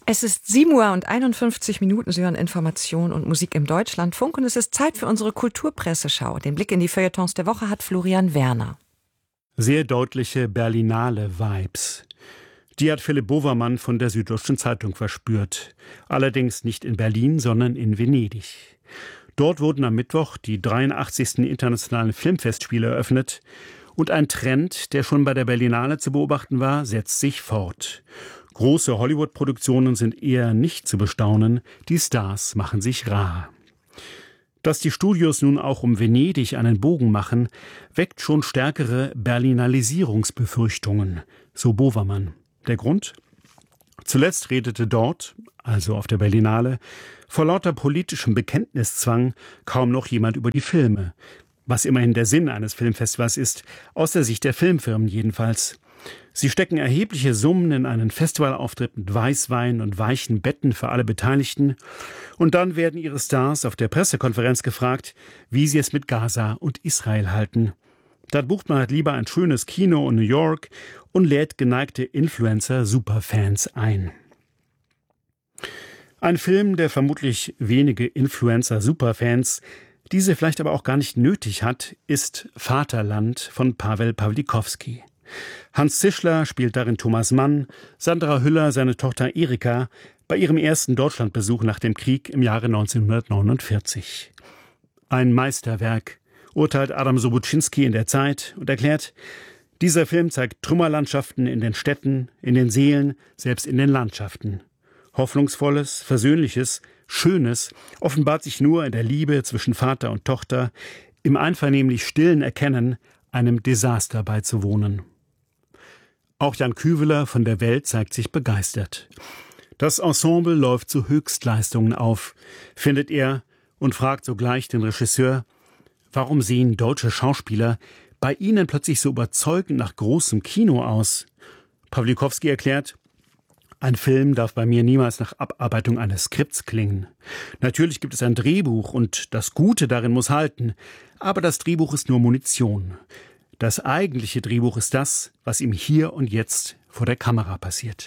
Es ist 7:51 Uhr. Sie hören Information und Musik im Deutschlandfunk und es ist Zeit für unsere Kulturpresseschau. Den Blick in die Feuilletons der Woche hat Florian Werner. Sehr deutliche Berlinale-Vibes. Die hat Philipp Bovermann von der Süddeutschen Zeitung verspürt. Allerdings nicht in Berlin, sondern in Venedig. Dort wurden am Mittwoch die 83. Internationalen Filmfestspiele eröffnet. Und ein Trend, der schon bei der Berlinale zu beobachten war, setzt sich fort. Große Hollywood-Produktionen sind eher nicht zu bestaunen, die Stars machen sich rar. Dass die Studios nun auch um Venedig einen Bogen machen, weckt schon stärkere Berlinalisierungsbefürchtungen, so Bovermann. Der Grund? Zuletzt redete dort, also auf der Berlinale, vor lauter politischem Bekenntniszwang kaum noch jemand über die Filme. Was immerhin der Sinn eines Filmfestivals ist, aus der Sicht der Filmfirmen jedenfalls. Sie stecken erhebliche Summen in einen Festivalauftritt mit Weißwein und weichen Betten für alle Beteiligten. Und dann werden ihre Stars auf der Pressekonferenz gefragt, wie sie es mit Gaza und Israel halten. Da bucht man halt lieber ein schönes Kino in New York und lädt geneigte Influencer-Superfans ein. Ein Film, der vermutlich wenige Influencer-Superfans, diese vielleicht aber auch gar nicht nötig hat, ist Vaterland von Pawel Pawlikowski. Hans Zischler spielt darin Thomas Mann, Sandra Hüller seine Tochter Erika bei ihrem ersten Deutschlandbesuch nach dem Krieg im Jahre 1949. Ein Meisterwerk, urteilt Adam Sobuczynski in der Zeit und erklärt, dieser Film zeigt Trümmerlandschaften in den Städten, in den Seelen, selbst in den Landschaften. Hoffnungsvolles, Versöhnliches, Schönes offenbart sich nur in der Liebe zwischen Vater und Tochter, im einvernehmlich stillen Erkennen, einem Desaster beizuwohnen. Auch Jan Küveler von der Welt zeigt sich begeistert. Das Ensemble läuft zu Höchstleistungen auf, findet er, und fragt sogleich den Regisseur, warum sehen deutsche Schauspieler bei Ihnen plötzlich so überzeugend nach großem Kino aus? Pawlikowski erklärt, ein Film darf bei mir niemals nach Abarbeitung eines Skripts klingen. Natürlich gibt es ein Drehbuch und das Gute darin muss halten, aber das Drehbuch ist nur Munition. Das eigentliche Drehbuch ist das, was ihm hier und jetzt vor der Kamera passiert.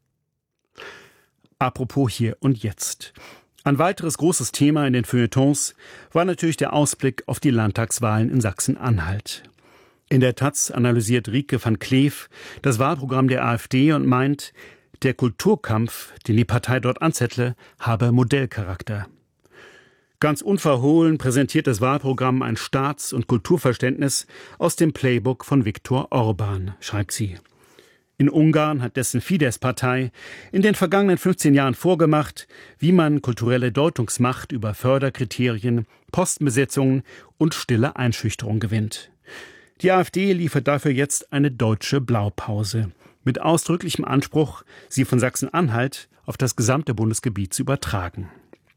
Apropos hier und jetzt. Ein weiteres großes Thema in den Feuilletons war natürlich der Ausblick auf die Landtagswahlen in Sachsen-Anhalt. In der Taz analysiert Rieke van Kleef das Wahlprogramm der AfD und meint, der Kulturkampf, den die Partei dort anzettle, habe Modellcharakter. Ganz unverhohlen präsentiert das Wahlprogramm ein Staats- und Kulturverständnis aus dem Playbook von Viktor Orban, schreibt sie. In Ungarn hat dessen Fidesz-Partei in den vergangenen 15 Jahren vorgemacht, wie man kulturelle Deutungsmacht über Förderkriterien, Postenbesetzungen und stille Einschüchterung gewinnt. Die AfD liefert dafür jetzt eine deutsche Blaupause, mit ausdrücklichem Anspruch, sie von Sachsen-Anhalt auf das gesamte Bundesgebiet zu übertragen.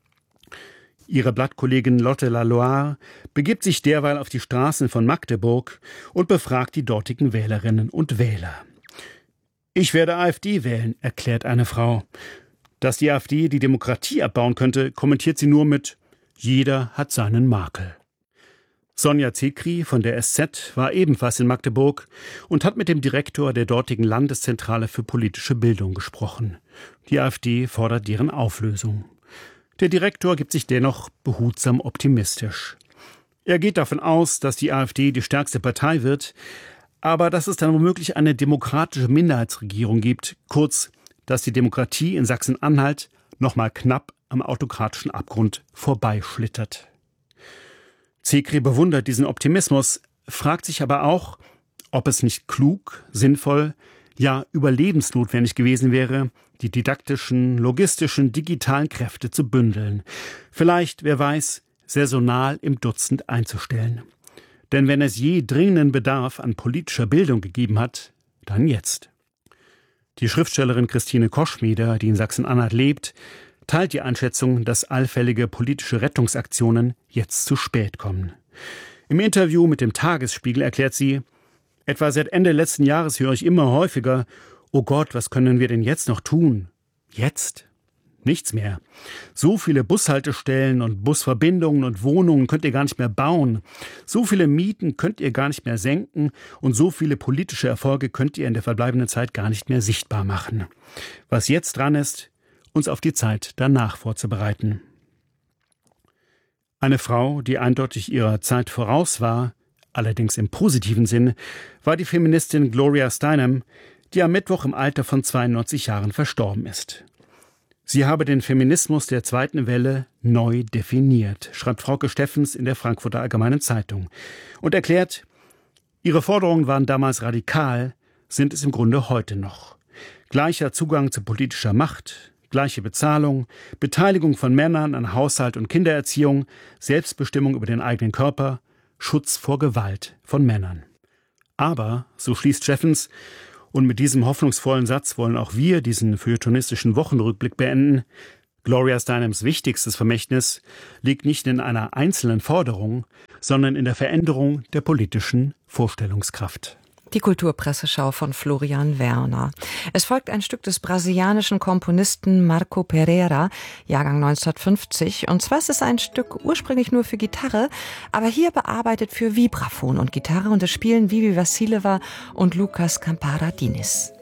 Ihre Blattkollegin Lotte Laloire begibt sich derweil auf die Straßen von Magdeburg und befragt die dortigen Wählerinnen und Wähler. Ich werde AfD wählen, erklärt eine Frau. Dass die AfD die Demokratie abbauen könnte, kommentiert sie nur mit jeder hat seinen Makel. Sonja Zekri von der SZ war ebenfalls in Magdeburg und hat mit dem Direktor der dortigen Landeszentrale für politische Bildung gesprochen. Die AfD fordert deren Auflösung. Der Direktor gibt sich dennoch behutsam optimistisch. Er geht davon aus, dass die AfD die stärkste Partei wird, aber dass es dann womöglich eine demokratische Minderheitsregierung gibt, kurz, dass die Demokratie in Sachsen-Anhalt noch mal knapp am autokratischen Abgrund vorbeischlittert. Zekri bewundert diesen Optimismus, fragt sich aber auch, ob es nicht klug, sinnvoll, ja überlebensnotwendig gewesen wäre, die didaktischen, logistischen, digitalen Kräfte zu bündeln. Vielleicht, wer weiß, saisonal im Dutzend einzustellen. Denn wenn es je dringenden Bedarf an politischer Bildung gegeben hat, dann jetzt. Die Schriftstellerin Christine Koschmieder, die in Sachsen-Anhalt lebt, teilt die Einschätzung, dass allfällige politische Rettungsaktionen jetzt zu spät kommen. Im Interview mit dem Tagesspiegel erklärt sie, etwa seit Ende letzten Jahres höre ich immer häufiger, oh Gott, was können wir denn jetzt noch tun? Jetzt? Nichts mehr. So viele Bushaltestellen und Busverbindungen und Wohnungen könnt ihr gar nicht mehr bauen. So viele Mieten könnt ihr gar nicht mehr senken und so viele politische Erfolge könnt ihr in der verbleibenden Zeit gar nicht mehr sichtbar machen. Was jetzt dran ist, uns auf die Zeit danach vorzubereiten. Eine Frau, die eindeutig ihrer Zeit voraus war, allerdings im positiven Sinn, war die Feministin Gloria Steinem, die am Mittwoch im Alter von 92 Jahren verstorben ist. Sie habe den Feminismus der zweiten Welle neu definiert, schreibt Frauke Steffens in der Frankfurter Allgemeinen Zeitung und erklärt, ihre Forderungen waren damals radikal, sind es im Grunde heute noch. Gleicher Zugang zu politischer Macht, gleiche Bezahlung, Beteiligung von Männern an Haushalt und Kindererziehung, Selbstbestimmung über den eigenen Körper, Schutz vor Gewalt von Männern. Aber, so schließt Steffens, und mit diesem hoffnungsvollen Satz wollen auch wir diesen feuilletonistischen Wochenrückblick beenden, Gloria Steinems wichtigstes Vermächtnis liegt nicht in einer einzelnen Forderung, sondern in der Veränderung der politischen Vorstellungskraft. Die Kulturpresseschau von Florian Werner. Es folgt ein Stück des brasilianischen Komponisten Marco Pereira, Jahrgang 1950. Und zwar ist es ein Stück ursprünglich nur für Gitarre, aber hier bearbeitet für Vibraphon und Gitarre. Und es spielen Vivi Vassileva und Lucas Camparadinis.